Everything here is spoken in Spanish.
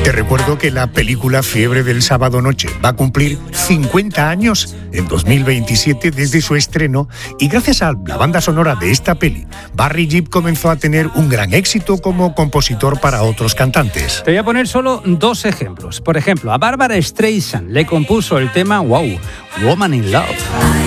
Te recuerdo que la película Fiebre del Sábado Noche va a cumplir 50 años en 2027 desde su estreno, y gracias a la banda sonora de esta peli, Barry Gibb comenzó a tener un gran éxito como compositor para otros cantantes. Te voy a poner solo 2 ejemplos. Por ejemplo, a Barbara Streisand le compuso el tema Wow, Woman in Love.